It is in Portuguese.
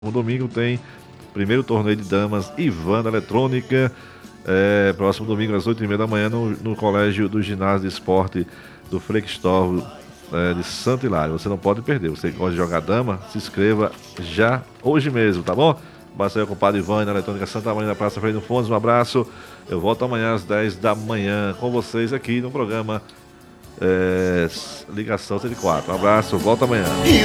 No domingo tem primeiro torneio de damas Ivana Eletrônica. Próximo domingo às 8h30 da manhã no colégio do ginásio de esporte do Flextor de Santo Hilário. Você não pode perder. Você que gosta de jogar dama, se inscreva já hoje mesmo, tá bom? Basta aí o compadre Ivana Eletrônica Santa Maria da Praça Freire do Fontes. Um abraço. Eu volto amanhã às 10 da manhã com vocês aqui no programa Ligação 104. Um abraço, volto amanhã.